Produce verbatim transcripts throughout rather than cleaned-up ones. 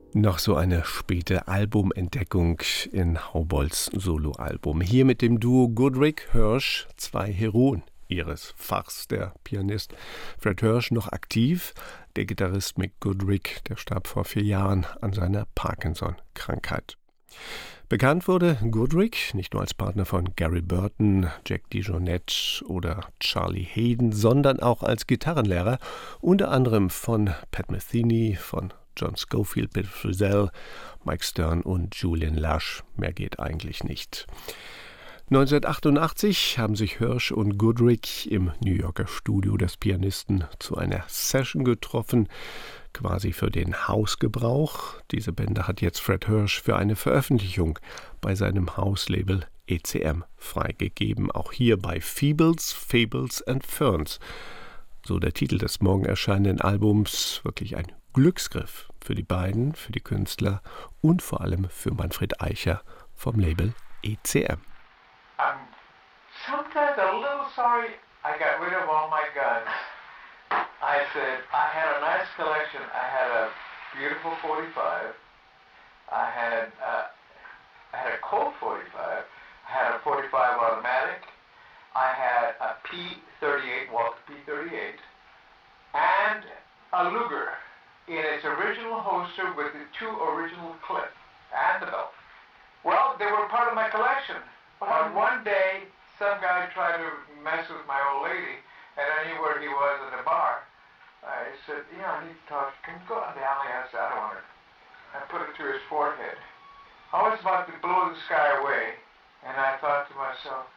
Noch so eine späte Albumentdeckung in Haubolds Soloalbum. Hier mit dem Duo Goodrich Hirsch, zwei Heroen ihres Fachs. Der Pianist Fred Hirsch noch aktiv, der Gitarrist Mick Goodrich, der starb vor vier Jahren an seiner Parkinson-Krankheit. Bekannt wurde Goodrich nicht nur als Partner von Gary Burton, Jack DeJohnette oder Charlie Haydn, sondern auch als Gitarrenlehrer, unter anderem von Pat Metheny, von John Scofield, Bill Frisell, Mike Stern und Julian Lush. Mehr geht eigentlich nicht. neunzehnhundertachtundachtzig haben sich Hirsch und Goodrich im New Yorker Studio des Pianisten zu einer Session getroffen, quasi für den Hausgebrauch. Diese Bände hat jetzt Fred Hirsch für eine Veröffentlichung bei seinem Hauslabel E C M freigegeben. Auch hier bei Feebles, Fables and Ferns. So der Titel des morgen erscheinenden Albums. Wirklich ein Glücksgriff für die beiden, für die Künstler und vor allem für Manfred Eicher vom Label E C M. I'm sometimes a little sorry I got rid of all my guns. I said, I had a nice collection. I had a beautiful forty-five. I had, uh, I had a Colt forty-five. I had a forty-five automatic. I had a P thirty-eight, Walther P thirty-eight, and a Luger in its original holster with the two original clips and the belt. Well, they were part of my collection. But one day, some guy tried to mess with my old lady, and I knew where he was at the bar. I said, you know, I need to talk. Can you go out in the alley? I said, I don't want to. I put it to his forehead. I was about to blow the sky away, and I thought to myself,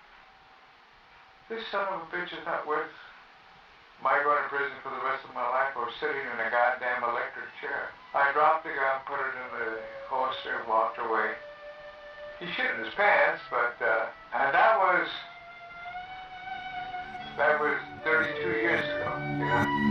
this son of a bitch is not worth my going to prison for the rest of my life or sitting in a goddamn electric chair. I dropped the gun, put it in the holster, and walked away. He shit in his pants, but, uh, and that was, that was thirty-two years ago, you know.